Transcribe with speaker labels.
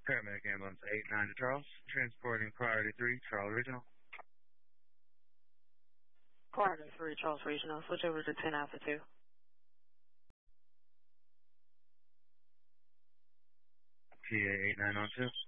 Speaker 1: Paramedic ambulance 89 to Charles, transporting priority 3, Charles Regional.
Speaker 2: Priority 3, Charles Regional, switch over to 10 Alpha 2.
Speaker 1: PA 89 on 2.